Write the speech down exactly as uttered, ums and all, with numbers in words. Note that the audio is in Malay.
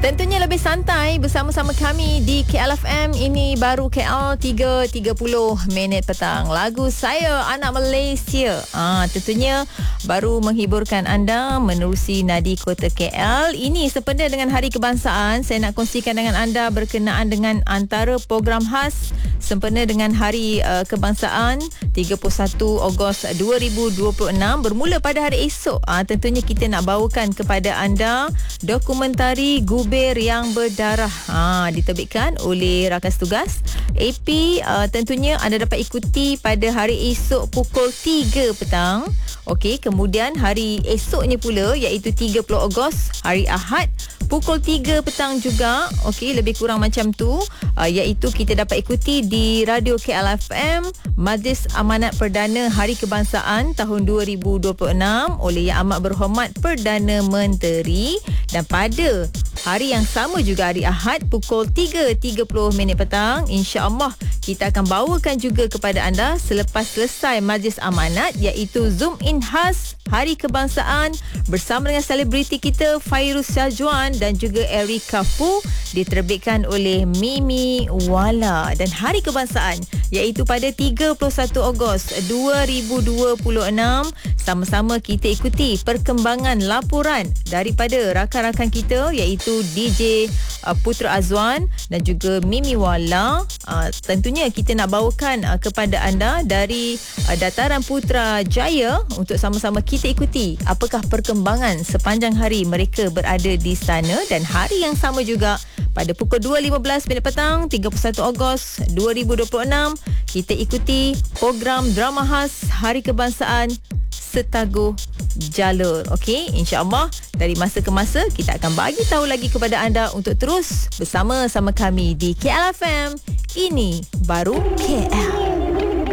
Tentunya lebih santai bersama-sama kami di K L F M. Ini baru K L tiga tiga puluh minit petang. Lagu Saya Anak Malaysia. Ah, tentunya baru menghiburkan anda menerusi nadi kota K L. Ini sempena dengan Hari Kebangsaan. Saya nak kongsikan dengan anda berkenaan dengan antara program khas sempena dengan Hari uh, Kebangsaan tiga puluh satu Ogos dua ribu dua puluh enam bermula pada hari esok. Ah, tentunya kita nak bawakan kepada anda dokumentari Gubir yang Berdarah, ha, diterbitkan oleh Rakan Tugas A P. Uh, tentunya anda dapat ikuti pada hari esok pukul tiga petang. Okey, kemudian hari esoknya pula iaitu tiga puluh Ogos hari Ahad pukul tiga petang juga. Okey, lebih kurang macam tu, uh, iaitu kita dapat ikuti di Radio K L F M Majlis Amanat Perdana Hari Kebangsaan tahun dua ribu dua puluh enam oleh Yang Amat Berhormat Perdana Menteri. Dan pada hari yang sama juga hari Ahad pukul tiga tiga puluh minit petang, insya-Allah kita akan bawakan juga kepada anda selepas selesai Majlis Amanat, iaitu Zoom In khas Hari Kebangsaan bersama dengan selebriti kita Fairuz Syahjuan dan juga Erika Fu, diterbitkan oleh Mimi Wala. Dan Hari Kebangsaan iaitu pada tiga puluh satu Ogos dua ribu dua puluh enam, sama-sama kita ikuti perkembangan laporan daripada rakan-rakan kita iaitu D J uh, Putra Azwan dan juga Mimi Wala. Uh, tentunya kita nak bawakan uh, kepada anda dari uh, Dataran Putrajaya untuk sama-sama kita ikuti apakah perkembangan sepanjang hari mereka berada di sana. Dan hari yang sama juga pada pukul dua lima belas minit petang tiga puluh satu Ogos dua ribu dua puluh enam kita ikuti program drama khas Hari Kebangsaan Setaguh Jalur. Okey, insya-Allah dari masa ke masa kita akan bagi tahu lagi kepada anda untuk terus bersama-sama kami di K L F M. Ini baru K L.